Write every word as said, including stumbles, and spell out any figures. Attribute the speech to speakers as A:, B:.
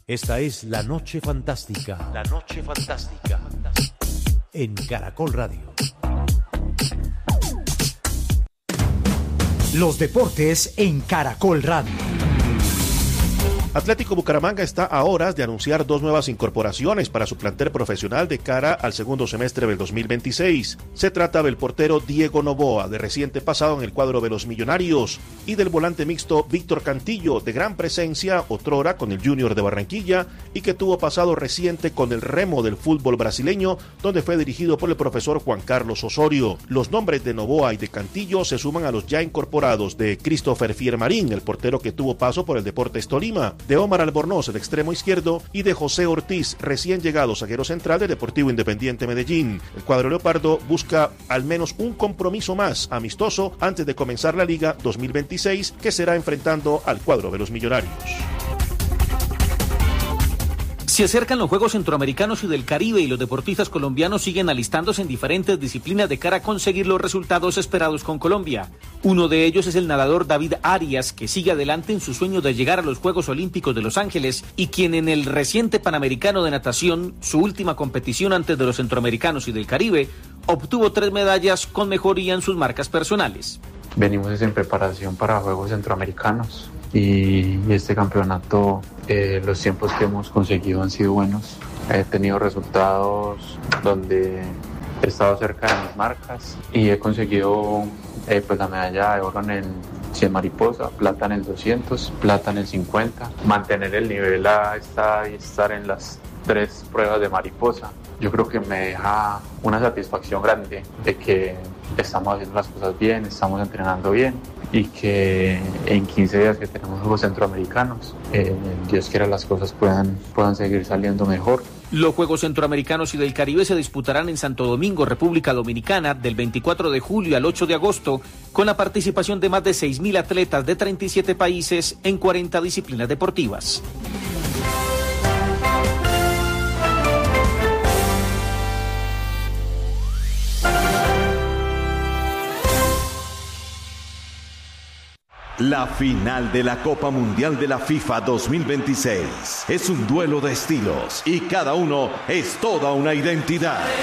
A: Esta es La Noche Fantástica. La Noche Fantástica. En Caracol Radio.
B: Los deportes en Caracol Radio.
C: Atlético Bucaramanga está a horas de anunciar dos nuevas incorporaciones para su plantel profesional de cara al segundo semestre del dos mil veintiséis. Se trata del portero Diego Noboa, de reciente pasado en el cuadro de los Millonarios, y del volante mixto Víctor Cantillo, de gran presencia otrora con el Junior de Barranquilla y que tuvo pasado reciente con el Remo del fútbol brasileño, donde fue dirigido por el profesor Juan Carlos Osorio. Los nombres de Noboa y de Cantillo se suman a los ya incorporados de Christopher Fiermarín, el portero que tuvo paso por el Deportes Tolima, de Omar Albornoz, el extremo izquierdo, y de José Ortiz, recién llegado zaguero central del Deportivo Independiente Medellín. El cuadro leopardo busca al menos un compromiso más amistoso antes de comenzar la Liga dos mil veintiséis, que será enfrentando al cuadro de los Millonarios.
D: Se acercan los Juegos Centroamericanos y del Caribe y los deportistas colombianos siguen alistándose en diferentes disciplinas de cara a conseguir los resultados esperados con Colombia. Uno de ellos es el nadador David Arias, que sigue adelante en su sueño de llegar a los Juegos Olímpicos de Los Ángeles y quien en el reciente Panamericano de Natación, su última competición antes de los Centroamericanos y del Caribe, obtuvo tres medallas con mejoría en sus marcas personales.
E: Venimos en preparación para Juegos Centroamericanos y este campeonato, eh, los tiempos que hemos conseguido han sido buenos. He tenido resultados donde he estado cerca de mis marcas y he conseguido eh, pues la medalla de oro en el cien mariposa, plata en el doscientos, plata en el cincuenta, mantener el nivel a estar, estar en las tres pruebas de mariposa. Yo creo que me deja una satisfacción grande de que estamos haciendo las cosas bien, estamos entrenando bien y que en quince días que tenemos Juegos Centroamericanos, eh, Dios quiera las cosas puedan, puedan seguir saliendo mejor.
D: Los Juegos Centroamericanos y del Caribe se disputarán en Santo Domingo, República Dominicana, del veinticuatro de julio al ocho de agosto, con la participación de más de seis mil atletas de treinta y siete países en cuarenta disciplinas deportivas.
F: La final de la Copa Mundial de la FIFA dos mil veintiséis es un duelo de estilos y cada uno es toda una identidad.